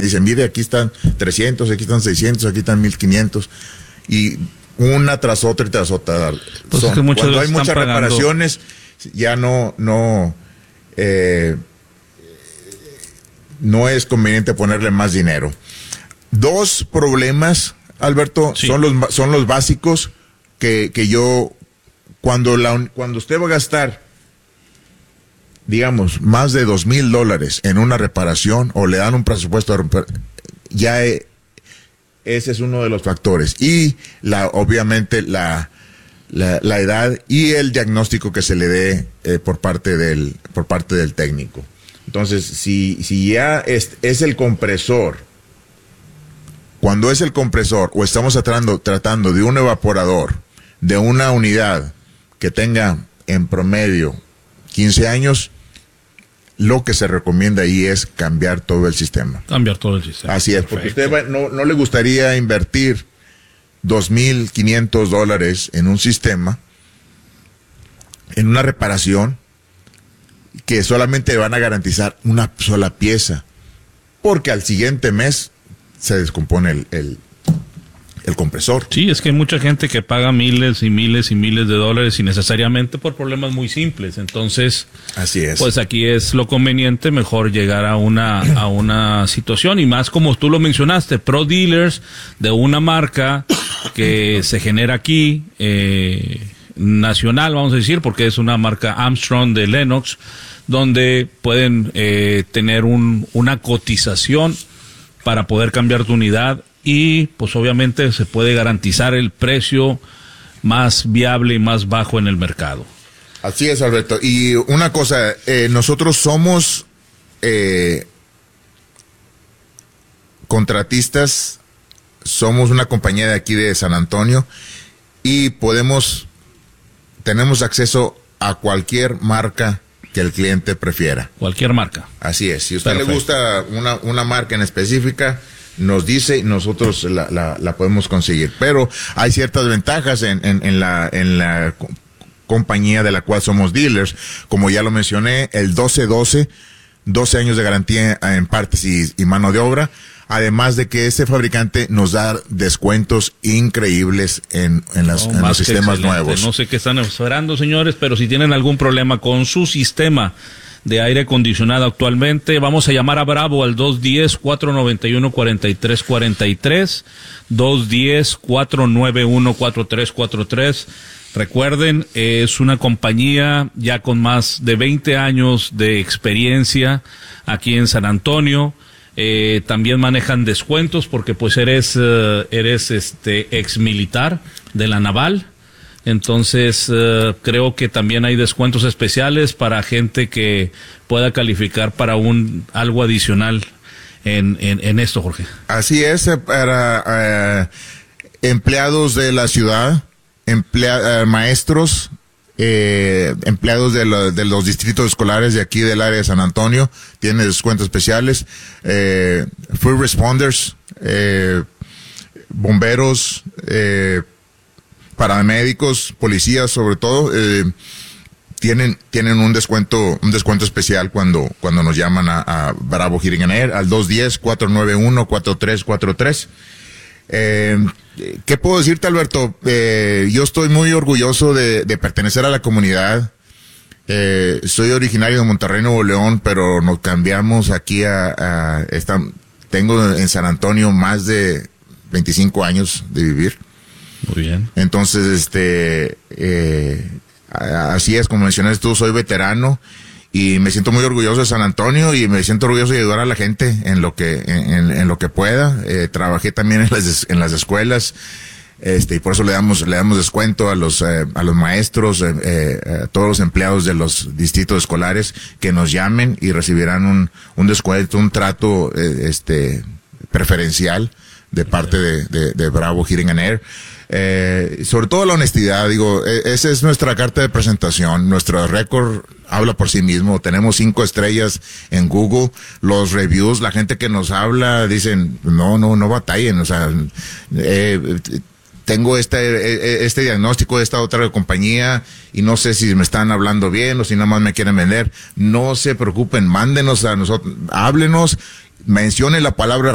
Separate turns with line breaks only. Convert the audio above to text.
dicen, mire, aquí están 300, aquí están 600, aquí están 1500, y una tras otra y tras otra.
Pues es que
cuando hay muchas reparaciones, ya no es conveniente ponerle más dinero. Dos problemas, Alberto, sí, son los básicos que yo, cuando usted va a gastar, digamos, más de $2,000 en una reparación, o le dan un presupuesto ese es uno de los factores. Y obviamente la edad y el diagnóstico que se le dé por parte del técnico. Entonces, si ya es el compresor, cuando es el compresor, o estamos tratando de un evaporador, de una unidad que tenga en promedio 15 años, lo que se recomienda ahí es cambiar todo el sistema.
Cambiar todo el sistema.
Así es, porque usted no le gustaría invertir $2,500 en un sistema, en una reparación, que solamente van a garantizar una sola pieza, porque al siguiente mes se descompone el compresor.
Sí, es que hay mucha gente que paga miles y miles y miles de dólares innecesariamente por problemas muy simples. Entonces,
así es.
Pues aquí es lo conveniente, mejor llegar a una situación, y más como tú lo mencionaste, Pro Dealers de una marca que se genera aquí, nacional, vamos a decir, porque es una marca Armstrong de Lennox, donde pueden tener una cotización para poder cambiar tu unidad, y pues obviamente se puede garantizar el precio más viable y más bajo en el mercado.
Así es, Alberto. Y una cosa, nosotros somos contratistas, somos una compañía de aquí de San Antonio, y tenemos acceso a cualquier marca que el cliente prefiera.
Cualquier marca.
Así es. Si a usted le gusta una marca en específica, nos dice y nosotros la podemos conseguir. Pero hay ciertas ventajas en la compañía de la cual somos dealers. Como ya lo mencioné, el 12 años de garantía en partes y mano de obra. Además de que este fabricante nos da descuentos increíbles en los sistemas nuevos.
No sé qué están esperando, señores, pero si tienen algún problema con su sistema de aire acondicionado actualmente, vamos a llamar a Bravo al 210-491-4343, 210-491-4343. Recuerden, es una compañía ya con más de 20 años de experiencia aquí en San Antonio. También manejan descuentos porque pues eres ex militar de la naval. Entonces creo que también hay descuentos especiales para gente que pueda calificar para algo adicional en esto, Jorge.
Así es, para empleados de la ciudad, maestros, empleados de los distritos escolares de aquí del área de San Antonio, tiene descuentos especiales, first responders, bomberos, paramédicos, policías sobre todo, tienen un descuento especial cuando nos llaman a Bravo Heating and Air al 210-491-4343. ¿Qué puedo decirte, Alberto? Yo estoy muy orgulloso de pertenecer a la comunidad. Soy originario de Monterrey, Nuevo León, pero nos cambiamos aquí tengo en San Antonio más de 25 años de vivir.
Muy bien.
Entonces, así es, como mencionaste tú, soy veterano y me siento muy orgulloso de San Antonio y me siento orgulloso de ayudar a la gente en lo que pueda. Trabajé también en las escuelas, y por eso le damos descuento a los maestros, a todos los empleados de los distritos escolares que nos llamen y recibirán un descuento, un trato preferencial de parte de Bravo Heating and Air. Sobre todo la honestidad, esa es nuestra carta de presentación. Nuestro récord habla por sí mismo. Tenemos 5 estrellas en Google. Los reviews, la gente que nos habla, dicen, no batallen, tengo este diagnóstico de esta otra compañía y no sé si me están hablando bien o si nada más me quieren vender. No se preocupen, mándenos a nosotros, háblenos, mencione la palabra